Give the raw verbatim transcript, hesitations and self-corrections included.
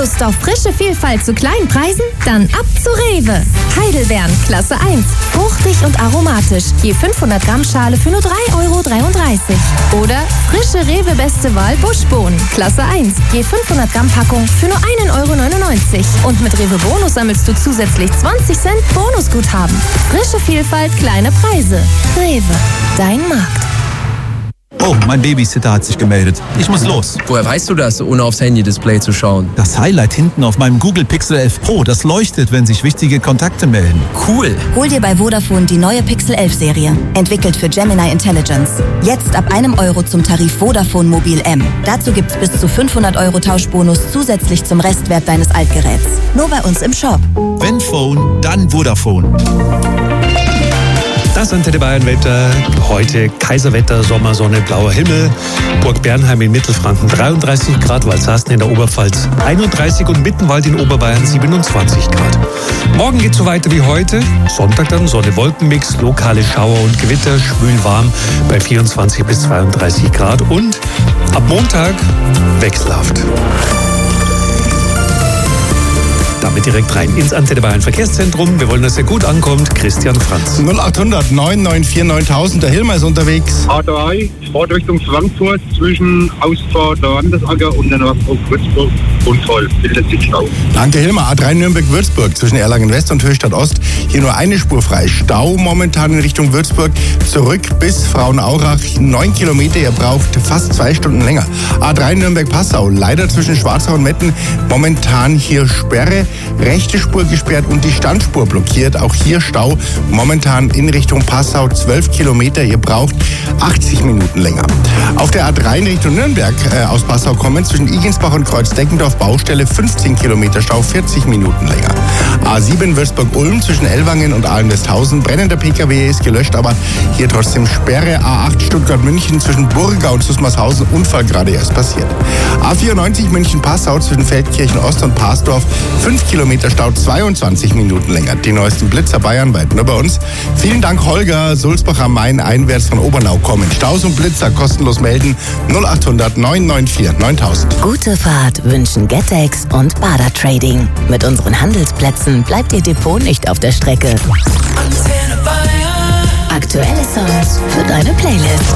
Lust auf frische Vielfalt zu kleinen Preisen? Dann ab zu Rewe. Heidelbeeren, Klasse eins. Fruchtig und aromatisch. Je fünfhundert Gramm Schale für nur drei Euro dreiunddreißig. Oder frische Rewe Beste Wahl Buschbohnen, Klasse eins. Je fünfhundert Gramm Packung für nur ein Euro neunundneunzig. Und mit Rewe Bonus sammelst du zusätzlich zwanzig Cent Bonusguthaben. Frische Vielfalt, kleine Preise. Rewe, dein Markt. Oh, mein Babysitter hat sich gemeldet. Ich muss los. Woher weißt du das, ohne aufs Handy-Display zu schauen? Das Highlight hinten auf meinem Google Pixel elf Pro, das leuchtet, wenn sich wichtige Kontakte melden. Cool. Hol dir bei Vodafone die neue Pixel elf Serie. Entwickelt für Gemini Intelligence. Jetzt ab einem Euro zum Tarif Vodafone Mobil M. Dazu gibt's bis zu fünfhundert Euro Tauschbonus zusätzlich zum Restwert deines Altgeräts. Nur bei uns im Shop. Wenn Phone, dann Vodafone. Das Antenne Bayern-Wetter. Heute Kaiserwetter, Sommersonne, blauer Himmel. Burg Bernheim in Mittelfranken dreiunddreißig Grad, Walshasten in der Oberpfalz einunddreißig und Mittenwald in Oberbayern siebenundzwanzig Grad. Morgen geht es so weiter wie heute. Sonntag dann Sonne-Wolken-Mix, lokale Schauer und Gewitter, schwül warm bei vierundzwanzig bis zweiunddreißig Grad und ab Montag wechselhaft. Damit direkt rein ins Antenne Bayern Verkehrszentrum. Wir wollen, dass er gut ankommt. Christian Franz. null achthundert neun neun vier neuntausend, der Hilmer ist unterwegs. A drei, Fahrt Richtung Frankfurt zwischen Ausfahrt der Wandesacker und dann auf Würzburg und voll. Bildet sich Stau. Danke Hilmer. A drei Nürnberg-Würzburg zwischen Erlangen West und Höchstadt Ost. Hier nur eine Spur frei. Stau momentan in Richtung Würzburg. Zurück bis Frauenaurach. Neun Kilometer. Ihr braucht fast zwei Stunden länger. A drei Nürnberg-Passau. Leider zwischen Schwarzau und Metten. Momentan hier Sperre. Rechte Spur gesperrt und die Standspur blockiert. Auch hier Stau. Momentan in Richtung Passau zwölf Kilometer. Ihr braucht achtzig Minuten länger. Auf der A drei in Richtung Nürnberg äh, aus Passau kommen zwischen Igensbach und Kreuzdeckendorf Baustelle fünfzehn Kilometer Stau, vierzig Minuten länger. A sieben Würzburg-Ulm zwischen Ellwangen und Ahlen-Westhausen. Brennender P K W ist gelöscht, aber hier trotzdem Sperre. A acht Stuttgart-München zwischen Burgau und Susmarshausen. Unfall gerade erst passiert. A vierundneunzig München-Passau zwischen Feldkirchen Ost und Parsdorf. fünf Kilometer Stau, zweiundzwanzig Minuten länger. Die neuesten Blitzer bayernweit nur bei uns. Vielen Dank Holger, Sulzbach am Main einwärts von Obernau kommen. Staus und Blitzer kostenlos melden. null achthundert neun neun vier neuntausend. Gute Fahrt wünschen Getex und Bader Trading. Mit unseren Handelsplätzen bleibt Ihr Depot nicht auf der Strecke. Aktuelle Songs für deine Playlist.